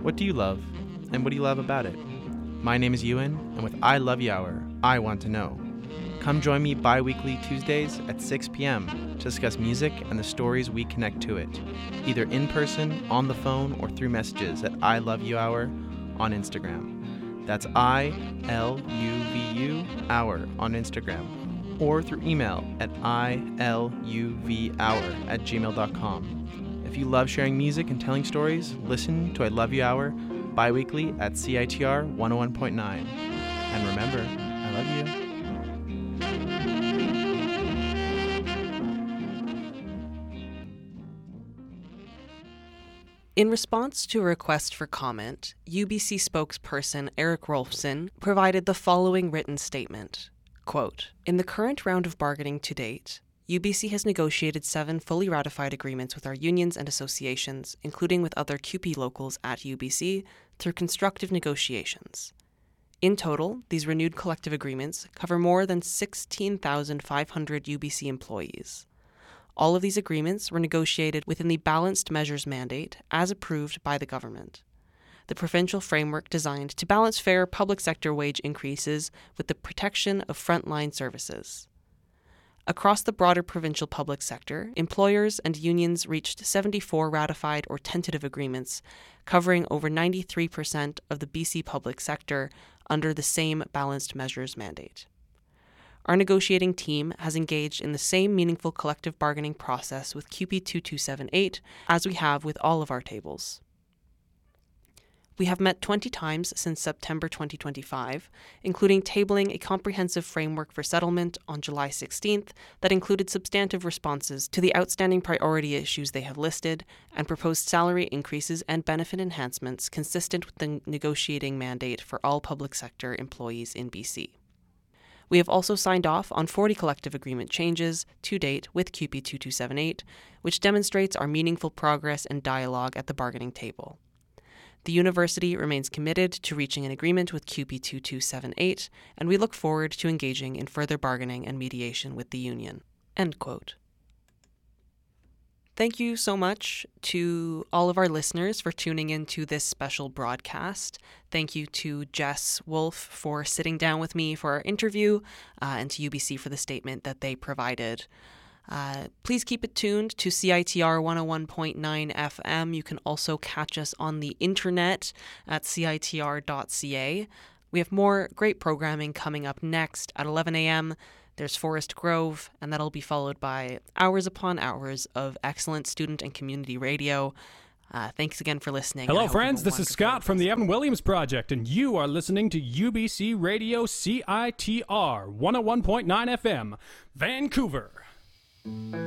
What do you love, and what do you love about it? My name is Ewan, and with I Love You Hour, I want to know. Come join me bi-weekly Tuesdays at 6 p.m. to discuss music and the stories we connect to it, either in person, on the phone, or through messages at I Love You Hour on Instagram. That's ILUVU Hour on Instagram, or through email at iluvhour@gmail.com. If you love sharing music and telling stories, listen to I Love You Hour bi-weekly at CITR 101.9. And remember, I love you. In response to a request for comment, UBC spokesperson Eric Rolfson provided the following written statement. Quote, "In the current round of bargaining to date, UBC has negotiated 7 fully ratified agreements with our unions and associations, including with other CUPE locals at UBC, through constructive negotiations. In total, these renewed collective agreements cover more than 16,500 UBC employees. All of these agreements were negotiated within the balanced measures mandate as approved by the government, the provincial framework designed to balance fair public sector wage increases with the protection of frontline services. Across the broader provincial public sector, employers and unions reached 74 ratified or tentative agreements, covering over 93% of the BC public sector under the same balanced measures mandate. Our negotiating team has engaged in the same meaningful collective bargaining process with CUPE 2278 as we have with all of our tables. We have met 20 times since September 2025, including tabling a comprehensive framework for settlement on July 16th that included substantive responses to the outstanding priority issues they have listed and proposed salary increases and benefit enhancements consistent with the negotiating mandate for all public sector employees in BC. We have also signed off on 40 collective agreement changes to date with CUPE 2278, which demonstrates our meaningful progress and dialogue at the bargaining table. The university remains committed to reaching an agreement with CUPE 2278, and we look forward to engaging in further bargaining and mediation with the union." End quote. Thank you so much to all of our listeners for tuning in to this special broadcast. Thank you to Jess Wolf for sitting down with me for our interview, and to UBC for the statement that they provided. Please keep it tuned to CITR 101.9 FM. You can also catch us on the internet at citr.ca. We have more great programming coming up next at 11 a.m. There's Forest Grove, and that'll be followed by hours upon hours of excellent student and community radio. Thanks again for listening. Hello, friends. This is Scott from the Evan Williams Project, and you are listening to UBC Radio CITR 101.9 FM, Vancouver.